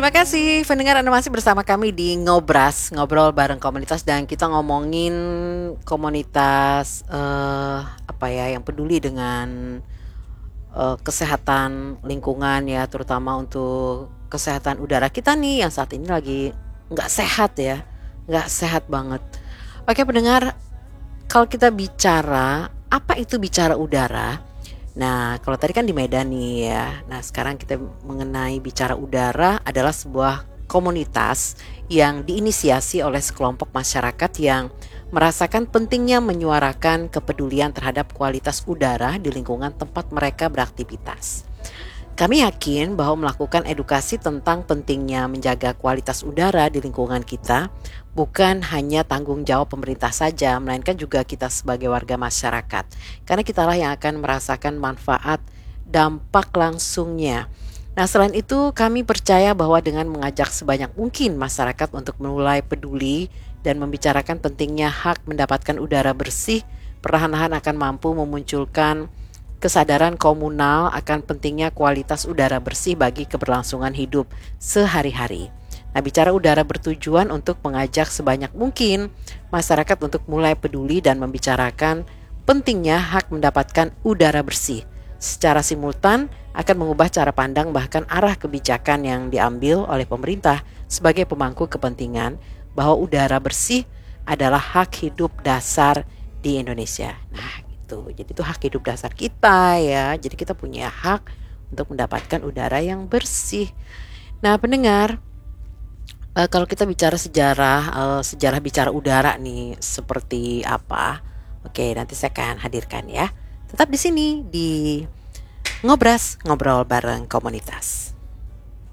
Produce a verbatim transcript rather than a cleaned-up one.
Terima kasih pendengar, Anda masih bersama kami di Ngobras, ngobrol bareng komunitas, dan kita ngomongin komunitas eh, apa ya yang peduli dengan eh, kesehatan lingkungan ya, terutama untuk kesehatan udara kita nih yang saat ini lagi nggak sehat ya, nggak sehat banget. Oke pendengar, kalau kita bicara apa itu bicara udara. Nah, kalau tadi kan di Medan nih ya. Nah, sekarang kita mengenai bicara udara adalah sebuah komunitas yang diinisiasi oleh sekelompok masyarakat yang merasakan pentingnya menyuarakan kepedulian terhadap kualitas udara di lingkungan tempat mereka beraktivitas. Kami yakin bahwa melakukan edukasi tentang pentingnya menjaga kualitas udara di lingkungan kita bukan hanya tanggung jawab pemerintah saja, melainkan juga kita sebagai warga masyarakat. Karena kitalah yang akan merasakan manfaat dampak langsungnya. Nah, selain itu kami percaya bahwa dengan mengajak sebanyak mungkin masyarakat untuk mulai peduli dan membicarakan pentingnya hak mendapatkan udara bersih, perlahan-lahan akan mampu memunculkan kesadaran komunal akan pentingnya kualitas udara bersih bagi keberlangsungan hidup sehari-hari. Nah, bicara udara bertujuan untuk mengajak sebanyak mungkin masyarakat untuk mulai peduli dan membicarakan pentingnya hak mendapatkan udara bersih. Secara simultan akan mengubah cara pandang bahkan arah kebijakan yang diambil oleh pemerintah sebagai pemangku kepentingan bahwa udara bersih adalah hak hidup dasar di Indonesia. Nah, tuh, jadi itu hak hidup dasar kita ya. Jadi kita punya hak untuk mendapatkan udara yang bersih. Nah, pendengar, eh, kalau kita bicara sejarah eh, sejarah bicara udara nih seperti apa? Oke, nanti saya akan hadirkan ya. Tetap di sini di Ngobras, ngobrol bareng komunitas.